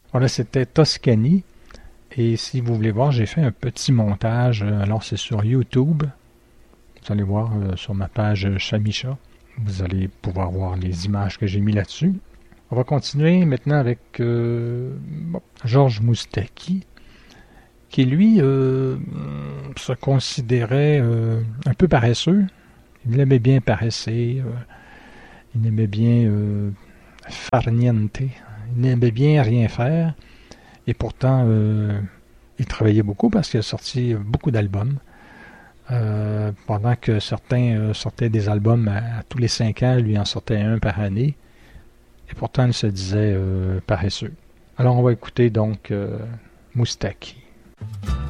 Voilà, c'était Toscani. Et si vous voulez voir, j'ai fait un petit montage. Alors, c'est sur YouTube. Vous allez voir sur ma page Chamicha. Vous allez pouvoir voir les images que j'ai mis là-dessus. On va continuer maintenant avec Georges Moustaki, qui lui se considérait un peu paresseux. Il aimait bien paresser. Il aimait bien farniente. Il aimait bien rien faire. Et pourtant, il travaillait beaucoup parce qu'il a sorti beaucoup d'albums. Pendant que certains sortaient des albums à tous les 5 ans, lui en sortait un par année. Et pourtant, il se disait paresseux. Alors, on va écouter donc Moustaki.